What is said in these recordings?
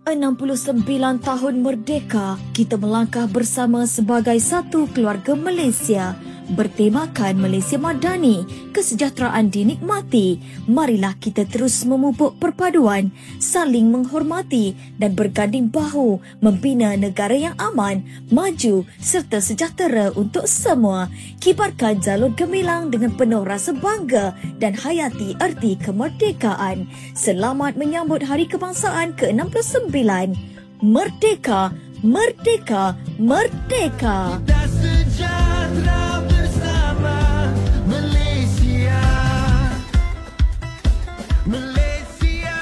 69 tahun merdeka, kita melangkah bersama sebagai satu keluarga Malaysia. Bertemakan Malaysia Madani, kesejahteraan dinikmati. Marilah kita terus memupuk perpaduan, saling menghormati dan berganding bahu membina negara yang aman, maju serta sejahtera untuk semua. Kibarkan jalur gemilang dengan penuh rasa bangga dan hayati erti kemerdekaan. Selamat menyambut Hari Kebangsaan ke-69. Merdeka, merdeka, merdeka. Kita sejahtera bersama Malaysia. Malaysia.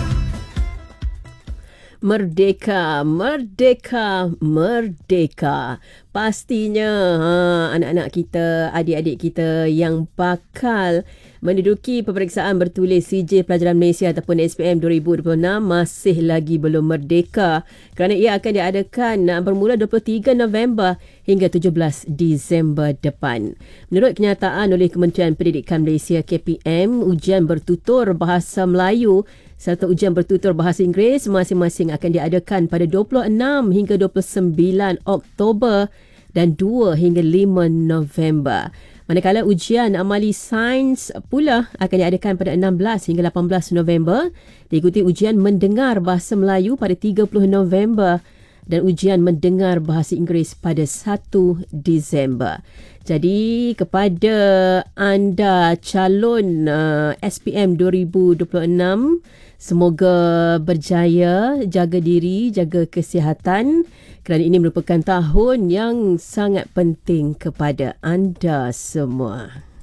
Merdeka, merdeka, merdeka. Pastinya anak-anak kita, adik-adik kita yang bakal menduduki peperiksaan bertulis sijil pelajaran Malaysia ataupun SPM 2026 masih lagi belum merdeka kerana ia akan diadakan bermula 23 November hingga 17 Disember depan. Menurut kenyataan oleh Kementerian Pendidikan Malaysia KPM, ujian bertutur bahasa Melayu serta ujian bertutur bahasa Inggeris masing-masing akan diadakan pada 26 hingga 29 Oktober dan 2 hingga 5 November. Manakala ujian amali sains pula akan diadakan pada 16 hingga 18 November, diikuti ujian mendengar bahasa Melayu pada 30 November dan ujian mendengar bahasa Inggeris pada 1 Disember. Jadi kepada anda calon SPM 2026, semoga berjaya, jaga diri, jaga kesihatan kerana ini merupakan tahun yang sangat penting kepada anda semua.